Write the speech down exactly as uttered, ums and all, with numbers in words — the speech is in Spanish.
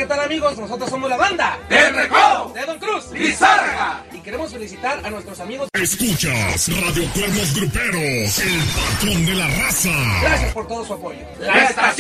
¿qué tal, amigos? Nosotros somos la banda ¡El Recodo! de Don Cruz ¡Lizárraga! y queremos felicitar a nuestros amigos. Escuchas Radio Cuernos Gruperos, el patrón de la raza. Gracias por todo su apoyo. La estación